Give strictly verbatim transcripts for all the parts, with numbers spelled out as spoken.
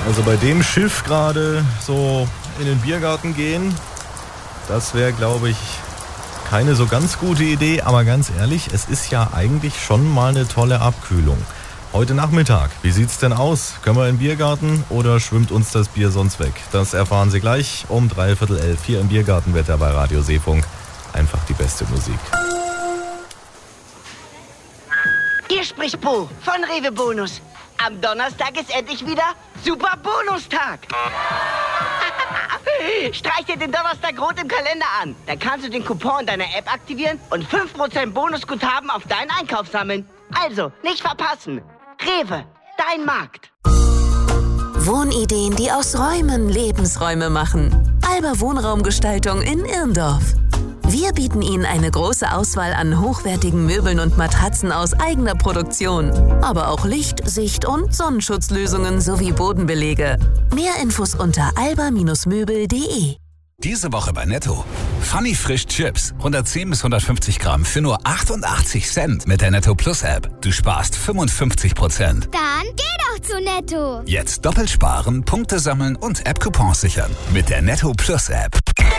Also bei dem Schiff gerade so in den Biergarten gehen, das wäre, glaube ich, keine so ganz gute Idee. Aber ganz ehrlich, es ist ja eigentlich schon mal eine tolle Abkühlung. Heute Nachmittag, wie sieht's denn aus? Können wir in den Biergarten oder schwimmt uns das Bier sonst weg? Das erfahren Sie gleich um dreiviertel elf hier im Biergartenwetter bei Radio Seefunk. Einfach die beste Musik. Hier spricht Bo von Rewe Bonus. Am Donnerstag ist endlich wieder Super Bonustag. Streich dir den Donnerstag rot im Kalender an. Dann kannst du den Coupon deiner App aktivieren und fünf Prozent Bonusguthaben auf deinen Einkauf sammeln. Also, nicht verpassen. Rewe, dein Markt. Wohnideen, die aus Räumen Lebensräume machen. Alba Wohnraumgestaltung in Irndorf. Wir bieten Ihnen eine große Auswahl an hochwertigen Möbeln und Matratzen aus eigener Produktion. Aber auch Licht-, Sicht- und Sonnenschutzlösungen sowie Bodenbelege. Mehr Infos unter alba Möbel punkt de. Diese Woche bei Netto. Funny Frisch Chips. hundertzehn bis hundertfünfzig Gramm für nur achtundachtzig Cent mit der Netto Plus App. Du sparst fünfundfünfzig Prozent. Dann geh doch zu Netto. Jetzt doppelt sparen, Punkte sammeln und App-Coupons sichern. Mit der Netto Plus App.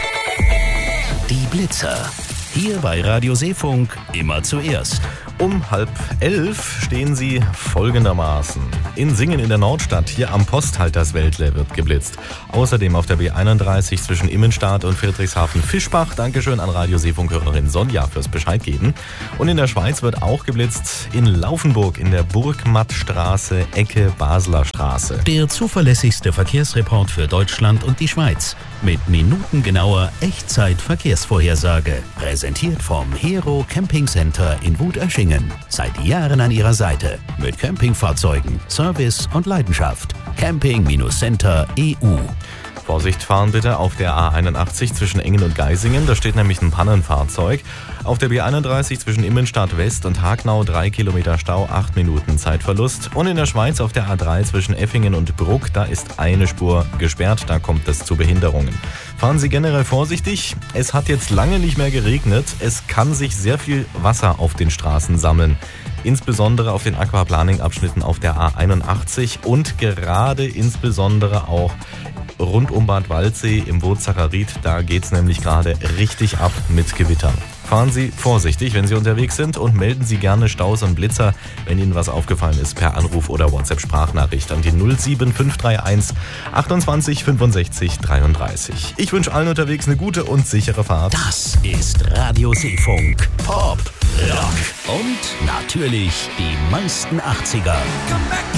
Die Blitzer. Hier bei Radio Seefunk immer zuerst. Um halb elf stehen sie folgendermaßen. In Singen in der Nordstadt, hier am Posthalterswäldle, wird geblitzt. Außerdem auf der B einunddreißig zwischen Immenstadt und Friedrichshafen-Fischbach. Dankeschön an Radio Seefunk-Hörerin Sonja fürs Bescheid geben. Und in der Schweiz wird auch geblitzt in Laufenburg in der Burgmattstraße, Ecke Basler Straße. Der zuverlässigste Verkehrsreport für Deutschland und die Schweiz. Mit minutengenauer Echtzeit-Verkehrsvorhersage. Präsentiert vom Hero Camping Center in Wuterschingen. Seit Jahren an Ihrer Seite. Mit Campingfahrzeugen, Service und Leidenschaft. Camping-Center punkt e u. Vorsicht fahren bitte auf der A einundachtzig zwischen Engen und Geisingen. Da steht nämlich ein Pannenfahrzeug. Auf der B einunddreißig zwischen Immenstadt West und Hagnau drei Kilometer Stau, acht Minuten Zeitverlust. Und in der Schweiz auf der A drei zwischen Effingen und Bruck, da ist eine Spur gesperrt. Da kommt es zu Behinderungen. Fahren Sie generell vorsichtig. Es hat jetzt lange nicht mehr geregnet. Es kann sich sehr viel Wasser auf den Straßen sammeln. Insbesondere auf den Aquaplaning-Abschnitten auf der A einundachtzig und gerade insbesondere auch rund um Bad Waldsee im Wurzacher Ried. Da geht's nämlich gerade richtig ab mit Gewittern. Fahren Sie vorsichtig, wenn Sie unterwegs sind, und melden Sie gerne Staus und Blitzer, wenn Ihnen was aufgefallen ist, per Anruf oder WhatsApp-Sprachnachricht an die null sieben fünf drei eins achtundzwanzig fünfundsechzig dreiunddreißig. Ich wünsche allen unterwegs eine gute und sichere Fahrt. Das ist Radio Seefunk. Pop, Rock und natürlich die meisten achtziger.